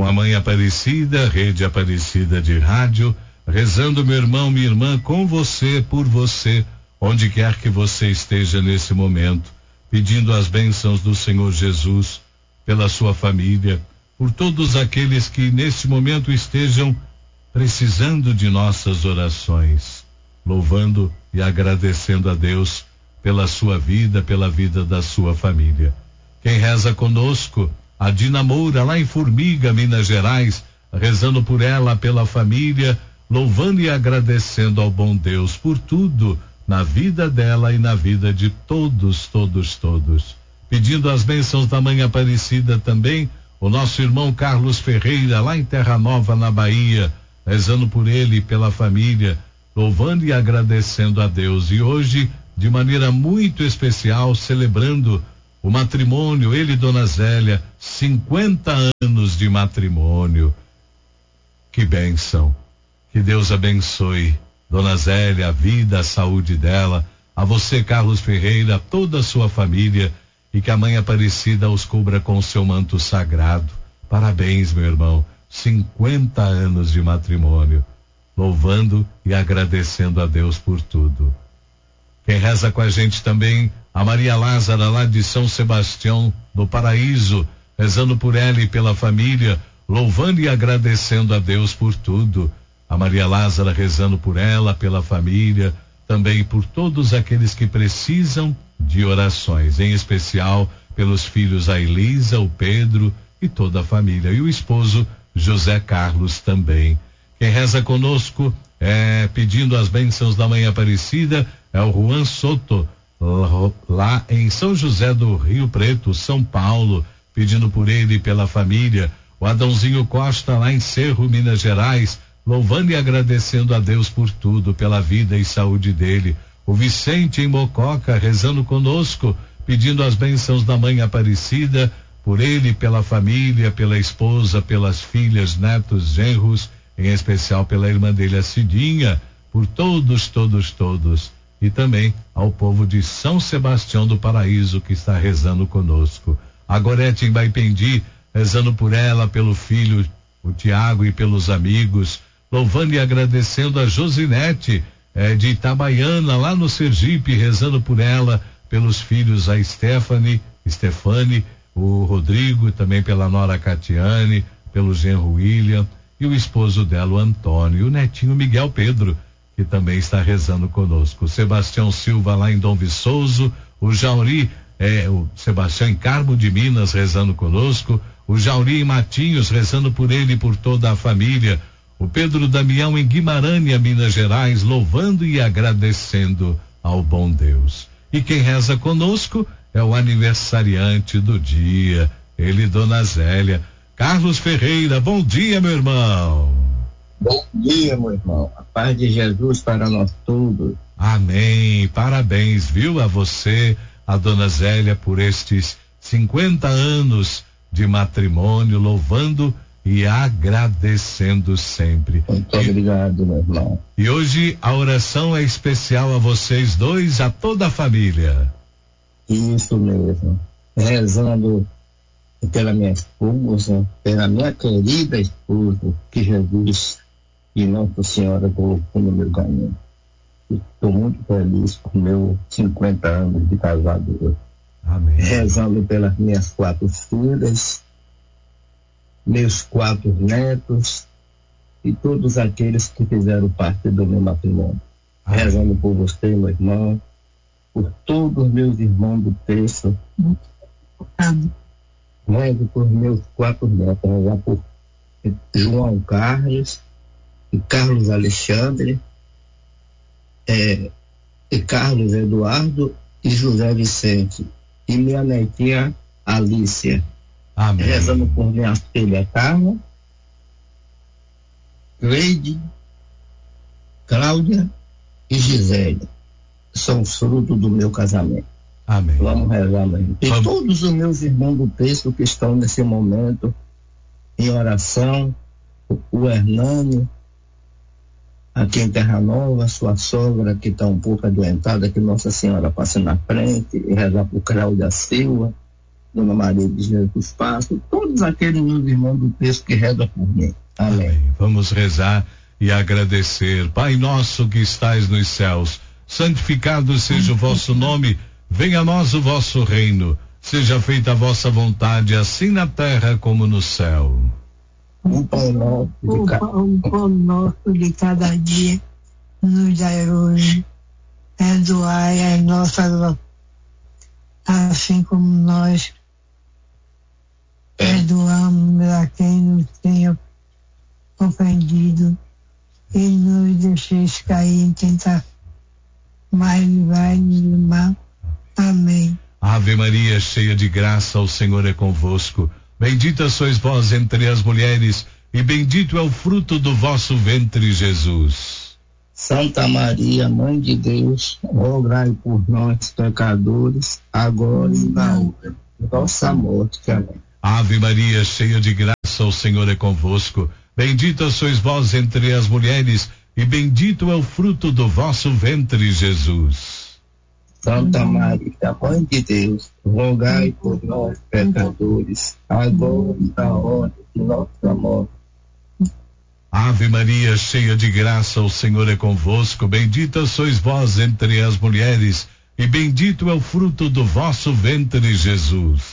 Mamãe Aparecida, Rede Aparecida de Rádio, rezando, meu irmão, minha irmã, com você, por você, onde quer que você esteja nesse momento, pedindo as bênçãos do Senhor Jesus pela sua família, por todos aqueles que nesse momento estejam precisando de nossas orações, louvando e agradecendo a Deus pela sua vida, pela vida da sua família. Quem reza conosco, a Dina Moura, lá em Formiga, Minas Gerais, rezando por ela, pela família, louvando e agradecendo ao bom Deus por tudo na vida dela e na vida de todos. Pedindo as bênçãos da Mãe Aparecida também, o nosso irmão Carlos Ferreira, lá em Terra Nova, na Bahia, rezando por ele e pela família, louvando e agradecendo a Deus. E hoje, de maneira muito especial, celebrando o matrimônio, ele e Dona Zélia, 50 anos de matrimônio. Que bênção. Que Deus abençoe Dona Zélia, a vida, a saúde dela, a você, Carlos Ferreira, a toda a sua família, e que a Mãe Aparecida os cubra com o seu manto sagrado. Parabéns, meu irmão, 50 anos de matrimônio, louvando e agradecendo a Deus por tudo. Quem reza com a gente também, a Maria Lázara, lá de São Sebastião do Paraíso, rezando por ela e pela família, louvando e agradecendo a Deus por tudo. A Maria Lázara rezando por ela, pela família, também por todos aqueles que precisam de orações, em especial pelos filhos a Elisa, o Pedro e toda a família, e o esposo José Carlos também. Quem reza conosco, pedindo as bênçãos da Mãe Aparecida, é o Juan Soto, lá em São José do Rio Preto, São Paulo, pedindo por ele e pela família. O Adãozinho Costa, lá em Cerro, Minas Gerais, louvando e agradecendo a Deus por tudo, pela vida e saúde dele. O Vicente em Mococa, rezando conosco, pedindo as bênçãos da Mãe Aparecida, por ele, pela família, pela esposa, pelas filhas, netos, genros, em especial pela irmã dele, a Cidinha, por todos. E também ao povo de São Sebastião do Paraíso, que está rezando conosco. A Gorete em Baipendi, rezando por ela, pelo filho, o Tiago, e pelos amigos, louvando e agradecendo a Josinete, de Itabaiana, lá no Sergipe, rezando por ela, pelos filhos, a Stefane, o Rodrigo, também pela nora Catiane, pelo genro William, e o esposo dela, o Antônio, e o netinho Miguel Pedro, que também está rezando conosco. O Sebastião Silva, lá em Dom Viçoso, o Jauri, o Sebastião em Carmo de Minas, rezando conosco, o Jauri em Matinhos, rezando por ele e por toda a família, o Pedro Damião em Guimarães, Minas Gerais, louvando e agradecendo ao bom Deus. E quem reza conosco é o aniversariante do dia, ele, Dona Zélia. Carlos Ferreira, bom dia, meu irmão. Bom dia, meu irmão. A paz de Jesus para nós todos. Amém. Parabéns, viu, a você, a Dona Zélia, por estes 50 anos de matrimônio, louvando e agradecendo sempre. Muito obrigado, meu irmão. E hoje a oração é especial a vocês dois, a toda a família. Isso mesmo. Rezando pela minha esposa, pela minha querida esposa, que Jesus e Nossa Senhora colocou no meu caminho. Estou muito feliz com meus 50 anos de casado hoje. Amém. Rezando pelas minhas 4 filhas, meus 4 netos e todos aqueles que fizeram parte do meu matrimônio. Amém. Rezando por você, meu irmão, por todos os meus irmãos do texto. Amém. Rezo por meus 4 netos, rezar por João Carlos e Carlos Alexandre, e Carlos Eduardo e José Vicente, e minha netinha Alícia. Amém. Rezando por minha filha Carla, Leide, Cláudia e Gisele. São fruto do meu casamento. Amém. Vamos rezar mesmo. E todos os meus irmãos do texto que estão nesse momento em oração, o Hernani, aqui em Terra Nova, sua sogra que está um pouco adoentada, que Nossa Senhora passe na frente, e rezar por Cláudia Silva, Dona Maria de Jesus Pasto, todos aqueles meus irmãos do texto que rezam por mim. Amém. Vamos rezar e agradecer. Pai nosso que estais nos céus, santificado seja o vosso nome, venha a nós o vosso reino, seja feita a vossa vontade, assim na terra como no céu. O pão nosso de cada dia nos dai hoje, perdoai as nossas ofensas, assim como nós perdoamos a quem nos tenha ofendido, e não nos deixeis cair em tentação, mas livrai-nos do mal. Amém. Ave Maria, cheia de graça, o Senhor é convosco. Bendita sois vós entre as mulheres, e bendito é o fruto do vosso ventre, Jesus. Santa Maria, Mãe de Deus, rogai por nós, pecadores, agora e na hora de nossa morte. Amém. Ave Maria, cheia de graça, o Senhor é convosco. Bendita sois vós entre as mulheres, e bendito é o fruto do vosso ventre, Jesus. Santa Maria, Mãe de Deus, rogai por nós, pecadores, agora e na hora de nossa morte. Ave Maria, cheia de graça, o Senhor é convosco. Bendita sois vós entre as mulheres, e bendito é o fruto do vosso ventre, Jesus.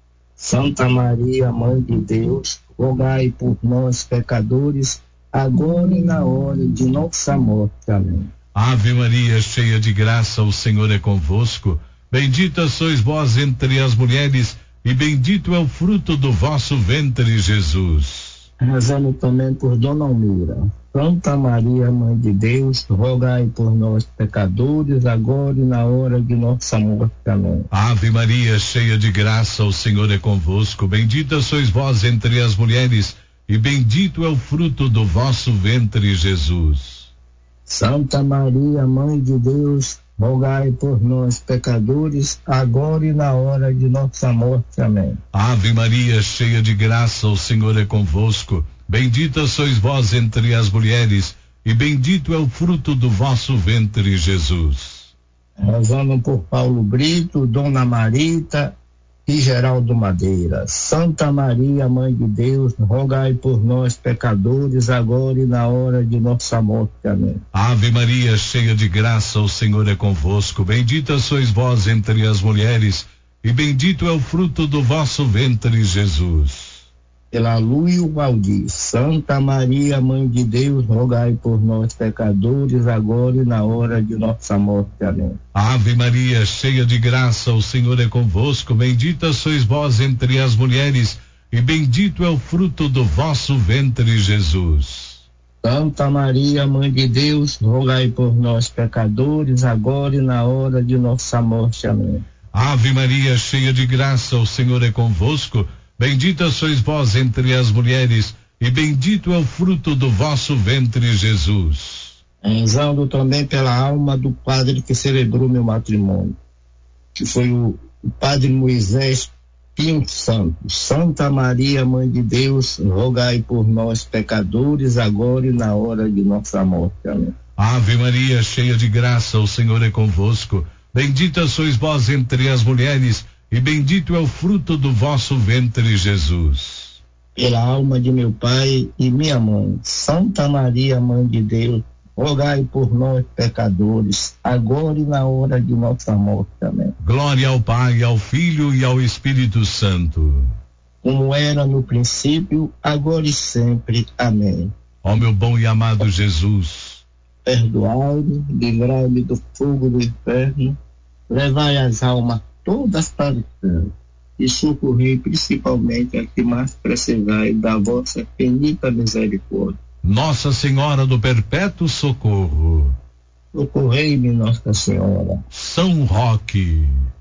Santa Maria, Mãe de Deus, rogai por nós, pecadores, agora e na hora de nossa morte. Amém. Ave Maria, cheia de graça, o Senhor é convosco. Bendita sois vós entre as mulheres, e bendito é o fruto do vosso ventre, Jesus. Rezando também por Dona Almira. Santa Maria, Mãe de Deus, rogai por nós, pecadores, agora e na hora de nossa morte. Amém. Ave Maria, cheia de graça, o Senhor é convosco. Bendita sois vós entre as mulheres, e bendito é o fruto do vosso ventre, Jesus. Santa Maria, Mãe de Deus, rogai por nós, pecadores, agora e na hora de nossa morte. Amém. Ave Maria, cheia de graça, o Senhor é convosco. Bendita sois vós entre as mulheres, e bendito é o fruto do vosso ventre, Jesus. Rezando por Paulo Brito, Dona Marita e Geraldo Madeira. Santa Maria, Mãe de Deus, rogai por nós, pecadores, agora e na hora de nossa morte. Amém. Ave Maria, cheia de graça, o Senhor é convosco. Bendita sois vós entre as mulheres, e bendito é o fruto do vosso ventre, Jesus. Pela Luio Valdir. Santa Maria, Mãe de Deus, rogai por nós, pecadores, agora e na hora de nossa morte. Amém. Ave Maria, cheia de graça, o Senhor é convosco. Bendita sois vós entre as mulheres, e bendito é o fruto do vosso ventre, Jesus. Santa Maria, Mãe de Deus, rogai por nós, pecadores, agora e na hora de nossa morte. Amém. Ave Maria, cheia de graça, o Senhor é convosco. Bendita sois vós entre as mulheres, e bendito é o fruto do vosso ventre, Jesus. Rezando também pela alma do padre que celebrou meu matrimônio, que foi o padre Moisés Pinho Santos. Santa Maria, Mãe de Deus, rogai por nós, pecadores, agora e na hora de nossa morte. Amém. Ave Maria, cheia de graça, o Senhor é convosco. Bendita sois vós entre as mulheres, e bendito é o fruto do vosso ventre, Jesus. Pela alma de meu pai e minha mãe, Santa Maria, Mãe de Deus, rogai por nós, pecadores, agora e na hora de nossa morte. Amém. Glória ao Pai, ao Filho e ao Espírito Santo. Como era no princípio, agora e sempre. Amém. Ó meu bom e amado Jesus, perdoai-me, livrai-me do fogo do inferno, levai as almas todas para o céu e socorrei principalmente a que mais precisai da vossa infinita misericórdia. Nossa Senhora do Perpétuo Socorro, socorrei-me, Nossa Senhora. São Roque,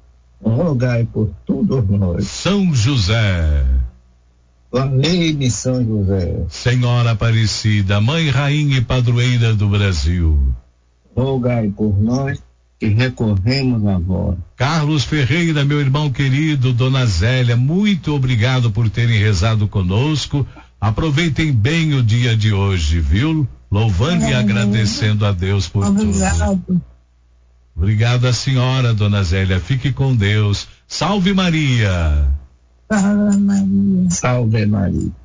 rogai por todos nós. São José, valei-me, São José. Senhora Aparecida, Mãe, Rainha e Padroeira do Brasil, rogai por nós que recorremos a vós. Carlos Ferreira, meu irmão querido, Dona Zélia, muito obrigado por terem rezado conosco. Aproveitem bem o dia de hoje, viu? Louvando e agradecendo a Deus por tudo. Obrigado a senhora, Dona Zélia. Fique com Deus. Salve Maria. Salve Maria. Salve Maria.